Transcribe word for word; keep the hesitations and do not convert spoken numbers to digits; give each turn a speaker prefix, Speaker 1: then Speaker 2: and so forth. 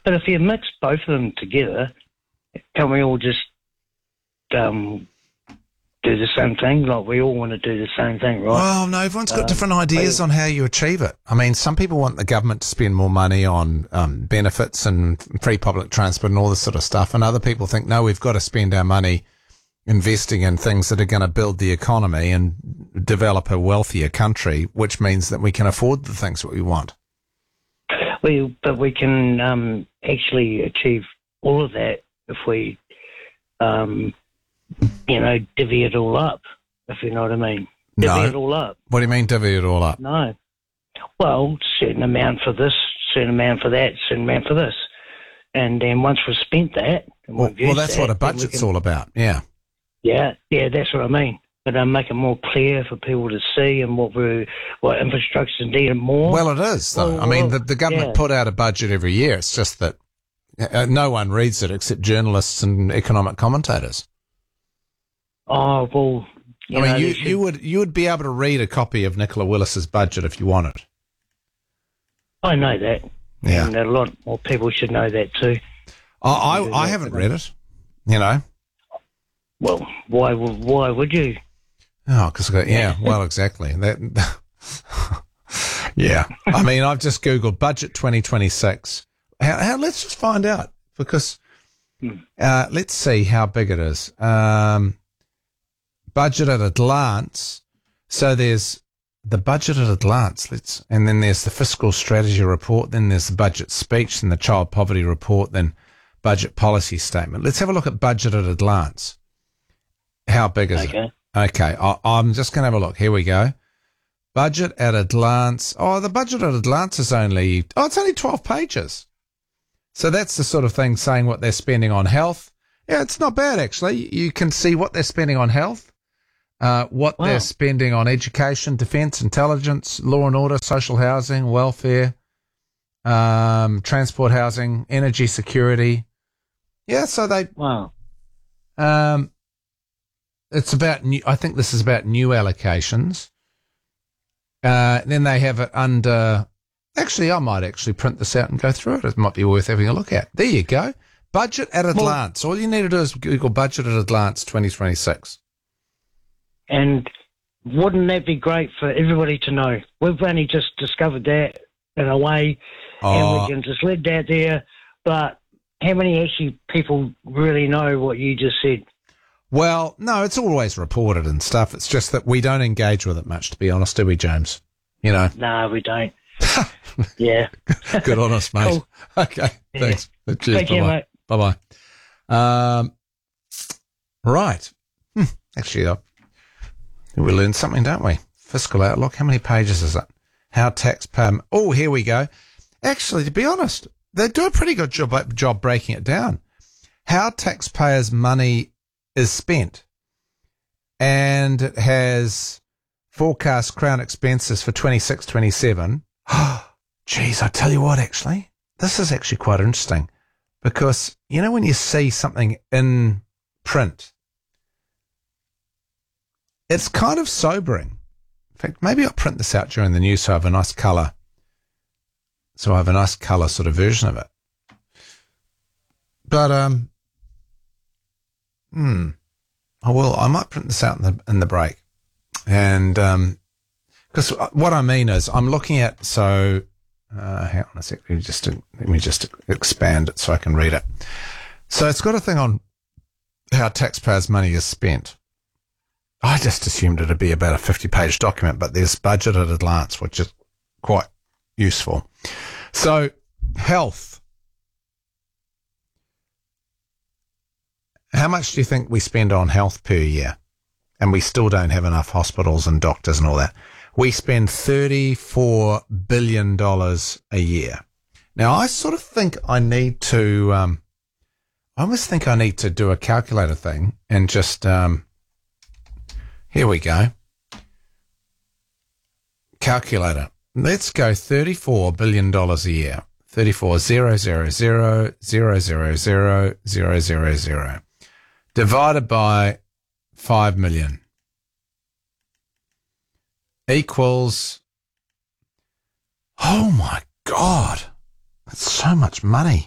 Speaker 1: But if you mix both of them together, can we all just um, do the same thing? Like, we all want to do the same thing, right?
Speaker 2: Well, no, everyone's got
Speaker 1: Um,
Speaker 2: different ideas
Speaker 1: we-
Speaker 2: on how you achieve it. I mean, some people want the government to spend more money on um, benefits and free public transport and all this sort of stuff, and other people think, no, we've got to spend our money investing in things that are going to build the economy and develop a wealthier country, which means that we can afford the things that we want.
Speaker 1: We, but we can um, actually achieve all of that if we, um, you know, divvy it all up, if you know what I mean. Divvy
Speaker 2: No.
Speaker 1: it all up.
Speaker 2: What do you mean divvy it all up?
Speaker 1: No. Well, certain amount for this, certain amount for that, certain amount for this. And then once we've spent that... and
Speaker 2: Well,
Speaker 1: we've
Speaker 2: well
Speaker 1: used
Speaker 2: that's
Speaker 1: that,
Speaker 2: what a
Speaker 1: then we
Speaker 2: budget's
Speaker 1: can-
Speaker 2: all about, yeah.
Speaker 1: Yeah, yeah, that's what I mean. But um, make it more clear for people to see and what we what infrastructure is needed more.
Speaker 2: Well, it is, though.
Speaker 1: Well,
Speaker 2: I mean,
Speaker 1: well,
Speaker 2: the, the government
Speaker 1: yeah.
Speaker 2: put out a budget every year. It's just that uh, no one reads it except journalists and economic commentators.
Speaker 1: Oh, well... You
Speaker 2: I
Speaker 1: know,
Speaker 2: mean, you,
Speaker 1: they should-
Speaker 2: you would you would be able to read a copy of Nicola Willis's budget if you wanted.
Speaker 1: I know that.
Speaker 2: Yeah.
Speaker 1: And a lot more people should know that too.
Speaker 2: I I, I haven't read it, you know.
Speaker 1: Well, why would why would you?
Speaker 2: Oh, because yeah, well, exactly. That. Yeah, I mean, I've just googled budget twenty twenty-six. How, how? Let's just find out because uh, let's see how big it is. Um, budget at a glance. So there's the budget at a glance. Let's and then there's the fiscal strategy report. Then there's the budget speech and the child poverty report. Then budget policy statement. Let's have a look at budget at a glance. How big is
Speaker 1: Okay.
Speaker 2: it? Okay, I, I'm just going to have a look. Here we go. Budget at a glance. Oh, the budget at a glance is only, oh, it's only twelve pages. So that's the sort of thing saying what they're spending on health. Yeah, it's not bad, actually. You can see what they're spending on health, uh, what
Speaker 1: Wow.
Speaker 2: they're spending on education, defence, intelligence, law and order, social housing, welfare, um, transport housing, energy security. Yeah, so they,
Speaker 1: Wow.
Speaker 2: um, it's about new, I think this is about new allocations. Uh, then they have it under, actually, I might actually print this out and go through it. It might be worth having a look at. There you go. Budget at a
Speaker 1: Well-
Speaker 2: glance. All you need to do is Google budget at a glance twenty twenty-six.
Speaker 1: And wouldn't that be great for everybody to know? We've only just discovered that in a way, and
Speaker 2: Oh,
Speaker 1: we can just let that there. But how many actually people really know what you just said?
Speaker 2: well, no, it's always reported and stuff. It's just that we don't engage with it much, to be honest, do we, James? You know,
Speaker 1: No, we don't. Yeah.
Speaker 2: good on us, mate.
Speaker 1: Cool.
Speaker 2: Okay,
Speaker 1: Yeah.
Speaker 2: thanks. Cheers,
Speaker 1: Take care,
Speaker 2: bye-bye.
Speaker 1: mate.
Speaker 2: Bye-bye. Um, right. Hmm, actually, uh, we learned something, don't we? Fiscal outlook. How many pages is it? How taxpayer... Oh, here we go. Actually, to be honest, they do a pretty good job, job breaking it down. How taxpayers' money is spent. And it has forecast Crown expenses for twenty-six twenty-seven. Geez, I tell you what, actually, this is actually quite interesting. Because, you know, when you see something in print, it's kind of sobering. In fact, maybe I'll print this out during the news so I have a nice colour. So I have a nice colour sort of version of it. But, um, hmm, I will, I might print this out in the, in the break. And, um, because what I mean is I'm looking at, so, Uh, hang on a sec. Let me just let me just expand it so I can read it. So it's got a thing on how taxpayers' money is spent. I just assumed it'd be about a fifty-page document, but there's budget at a glance, which is quite useful. So health. How much do you think we spend on health per year? And we still don't have enough hospitals and doctors and all that. We spend thirty-four billion dollars a year. Now, I sort of think I need to, um, I almost think I need to do a calculator thing and just, um, here we go. Calculator. Let's go thirty-four billion dollars a year. thirty-four zero zero zero zero zero zero zero zero zero divided by five million. Equals, oh my God, that's so much money.